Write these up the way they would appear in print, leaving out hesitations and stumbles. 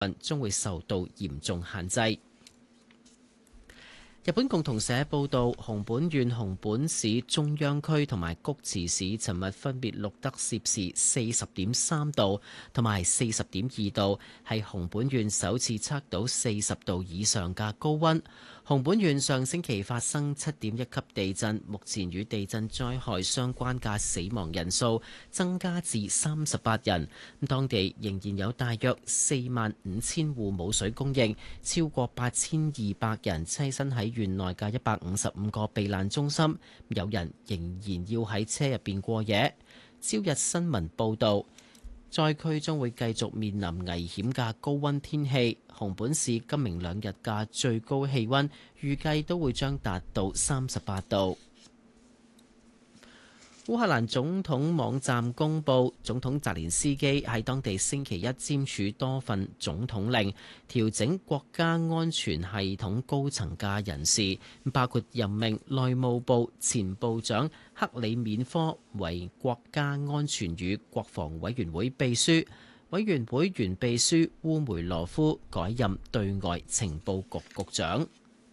將會受到嚴重限制。日本共同社報道，熊本縣熊本市中央區同埋菊池市尋日分別錄得攝氏40.3度同埋40.2度，係熊本縣首次測到40度以上嘅高溫。熊本縣上星期發生7.1級地震，目前與地震災害相關嘅死亡人數增加至38人。當地仍然有大約45,000戶冇水供應，超過8,200人棲身喺縣內嘅155個避難中心，有人仍然要喺車入邊過夜。朝日新聞報導，災區將會繼續面臨危險嘅高溫天氣。熊本市今明兩日嘅最高氣溫預計都會將達到38度。烏克蘭總統網站公佈，總統澤連斯基喺當地星期一簽署多份總統令，調整國家安全系統高層嘅人事，包括任命內務部前部長克里緬科為國家安全與國防委員會秘書，委員會原秘書烏梅羅夫改任對外情報局局長。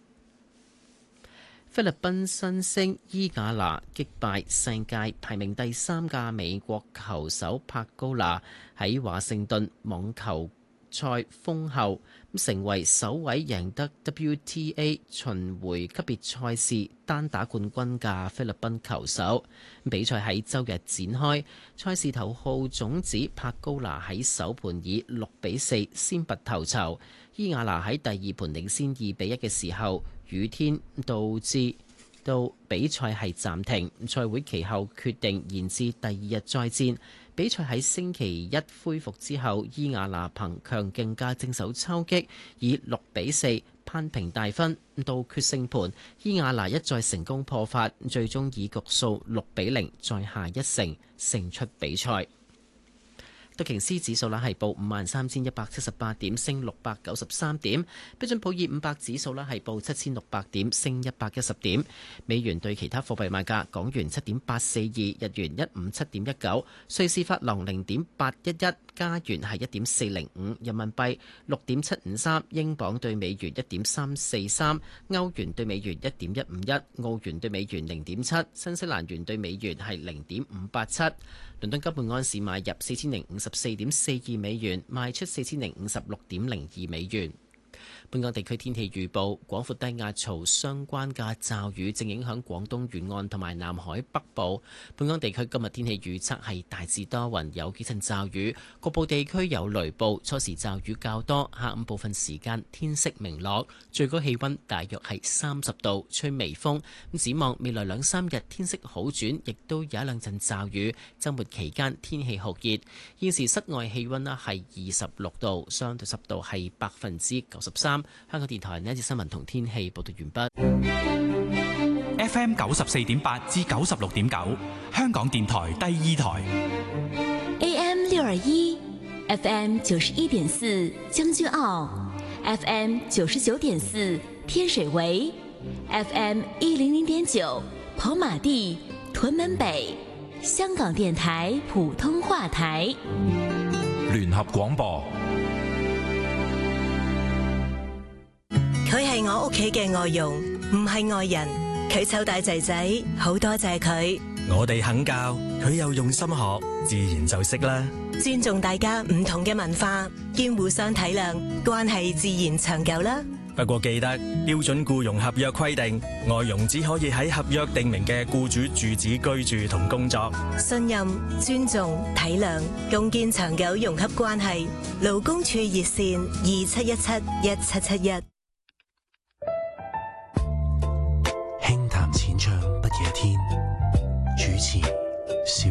菲律賓新星伊瓦拿擊敗世界排名第3嘅美國球手帕高拿，喺華盛頓網球賽封后，成為首位贏得 WTA 巡迴級別賽事單打冠軍嘅菲律賓球手。比賽喺周日展開，賽事頭號種子帕高拿喺首盤以6-4先拔頭籌，伊瓦拿喺第二盤領先2-1嘅時候，雨天導致到比賽係暫停，賽會其後決定延至第二日再戰。比賽喺星期一恢復之後，伊瓦拿憑強勁嘅正手抽擊，以6-4扳平大分。到決勝盤，伊瓦拿一再成功破發，最終以局數6-0再下一城勝出比賽。道瓊斯指數係報53,178點，升693點。標準普爾500指數係報7,600點，升110點。美元對其他貨幣賣價：港元7.842，日元157.19，瑞士法郎0.811，加元係1.405，人民幣6.753，英鎊對美元1.343，歐元對美元1.151，澳元對美元0.7，新西蘭元對美元係0.587。倫敦金本安士買入4054.42美元，賣出4056.02美元。本港地區天氣預報，廣闊低壓槽相關嘅驟雨正影響廣東沿岸同埋南海北部。本港地區今日天氣預測係大致多雲，有幾陣驟雨，局部地區有雷暴，初時驟雨較多，下午部分時間天色明朗，最高氣溫大約係30度，吹微風。咁展望未來2-3日天色好轉，亦都有一兩陣驟雨。週末期間天氣酷熱，現時室外氣溫係26度，相對濕度係93%。香港電台呢一節新聞同天氣報道完畢。 FM 94.8至96.9，香港電台第2台。 AM 621 FM 91.4將軍澳 FM 99.4天水圍 FM 100.9跑馬地屯門北，香港電台普通話台。 聯合廣播。 佢係我屋企嘅外傭，唔係外人。佢湊大仔仔，好多謝佢。 我哋肯教，佢又用心學，自然就識啦。 尊重大家唔同嘅文化，兼互相體諒，關係自然長久啦。 不過記得標準僱傭合約規定，外傭只可以喺合約訂明嘅僱主住址居住同工作。 信任、尊重、體諒，共建長久融洽關係。勞工處熱線27171771。 輕談淺唱不夜天，主持